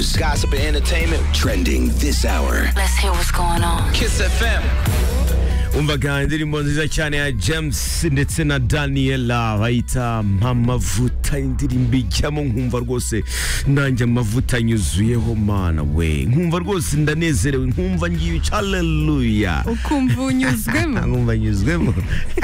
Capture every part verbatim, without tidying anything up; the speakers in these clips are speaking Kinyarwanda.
news, gossip, and entertainment trending this hour. Let's hear what's going on. Kiss F M. umvaga indirimbo nziza cyane ya James ndetse na Daniela bayita Mpamavuta, indirimbo ijyamo nkumva rwose nanjye amavuta nyuzuyeho mana we, nkumva rwose ndanezerewe, nkumva ngiye haleluya, ukumva unyuzwemo nkumva nyuzwemo.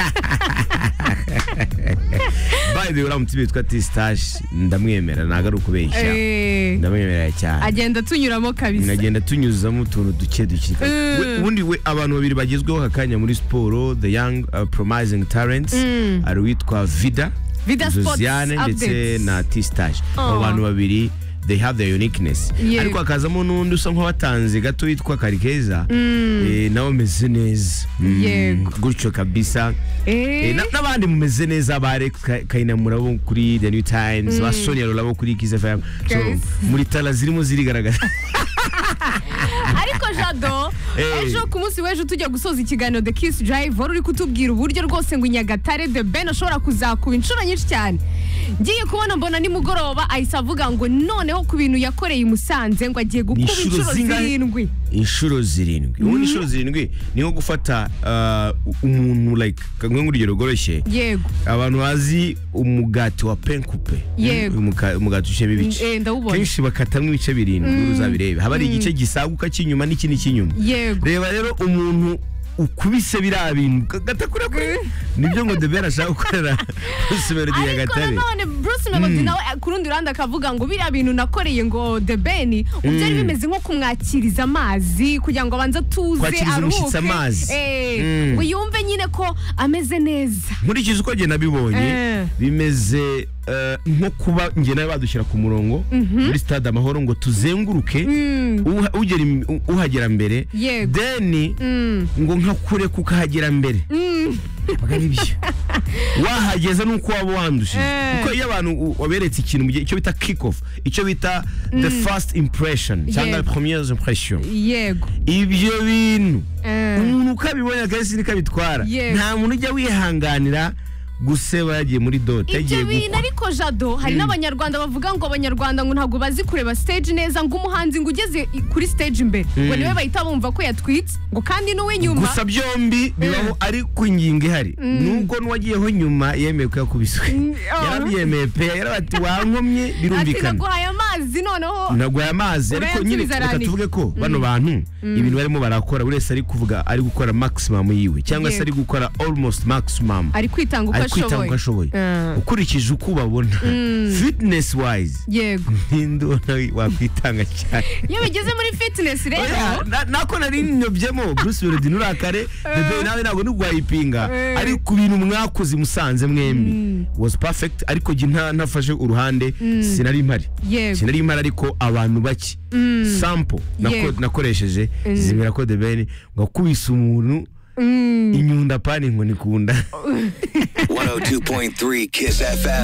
By the way, uramutse bitwa Tistash ndamwemera, ntago ari ukubeshya, ndamwemera cyane, agenda tunyuramo kabisa, nagenda tunyuzamo utuntu duke duke. Ubundi we abantu babiri bagezweho hakanya muri sport, the young uh, promising talents, mm. ari witwa Vida Vida Josiane ndetse na Tistash. Abo bantu babiri they have their uniqueness, ariko akazamo n'undi usa nk'abatanze gato witwa Karikeza, mm. eh, nawe meze neza, mm. gutyo kabisa, eh. n'abandi mumeze neza, bare Kaina murabo kuri The New Times, mm. ba Sonia Rolabo kuri Kiss F M, so muri tala zirimo zirigaragaza. Ariko Jado, ejo ku munsi w'ejo tujya gusoza ikiganiro The Kiss Drive, wari uri kutubwira uburyo rwose ngo Nyagatare The Ben ashobora kuzakuba inshuro nyinshi cyane. Ngiye kubona mbona ni mugoroba ahise avuga ngo noneho ku bintu yakoreye Musanze ngo agiye gukuba inshuro zirindwi. Inshuro zirindwi. Ubu inshuro zirindwi ni nko gufata uh, umuntu like kamwe ngurugero goroshye. Yego. Abantu bazi umugati wa penkupe. Yego. Umugati ushye bibice. Eh, ndawubona. Kenshi bakatamwe ibice birindwi mm. uzabirebe. Haba ari mm. igice gisaguka cy'inyuma n'ikindi cy'inyuma. Yego. Reba rero umuntu ukubise bira bintu gatakura kuri nibyo ngo The Ben ashaka gukorera Bruce Melody ya Gatare. Ariko none Bruce Melody nawe kurundi randa akavuga ngo bira bintu nakoreye ngo The Ben ubyari bimeze nko kumwakiriza amazi kugira ngo abanze tuze aruhuke, eh ngo yumve nyine ko ameze neza. Nkurikije uko genda bibonye bimeze nko kuba nge nawe badushyira ku murongo muri stade Amahoro ngo tuzenguruke ugera uhagera mbere, then ngo nka kure kukahagera mbere, bagaribyo wahageza nuko waba wandushije, kuko iyo abantu waberetse ikintu mu gihe icyo bita kick off, icyo bita the first impression cyangwa première impression, yego ibyo bintu umuntu ukabibonye agahise nikabitwara, nta muntu ujya wihanganira guseba yagiye muri dote yagiye guko. Ariko Jado hari n'abanyarwanda bavuga ngo abanyarwanda ngo ntago bazi kureba stage neza, ngo umuhanzi ngo ugeze kuri stage imbere ngo niwe bahita bumva ko yatwitse, ngo kandi n'uwe nyuma gusa byombi bibaho ari ku ngingo ihari, nubwo n'uwagiyeho nyuma yemeye ko yakubiswe, yarabyemeye pe, yarabati wankomye birumvikana, naguhaye amazi noneho naguhaye amazi, ariko nyine reka tuvuge ko bano bantu ibintu barimo barakora buri wese ari kuvuga ari gukora maximum yiwe cyangwa se ari gukora almost maximum, ari kwitanga kwitanga ashoboye ukurikije uko babona fitness wise. Yego ndona wakwitanga cyane iyo bigeze muri fitness rero nako nari nyobyemo Bruce Melody nurakare The Ben nawe nago nugwayipinga, ari ku bintu mwakoze Musanze mwembi was perfect, ariko je nta nafashe uruhande, sinari mpari sinari mpari ariko abantu baki sample nakoresheje zimira ko The Ben ngo kubisa umuntu inyunda pani ngo nikunda. one oh two point three Kiss F M.